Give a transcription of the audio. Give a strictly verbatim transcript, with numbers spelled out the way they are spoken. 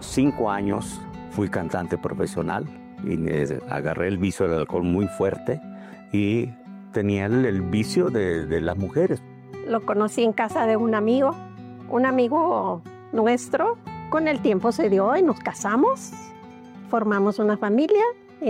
cinco años fui cantante profesional y eh, agarré el vicio del alcohol muy fuerte y tenía el, el vicio de, de las mujeres. Lo conocí en casa de un amigo, un amigo nuestro. Con el tiempo se dio y nos casamos, formamos una familia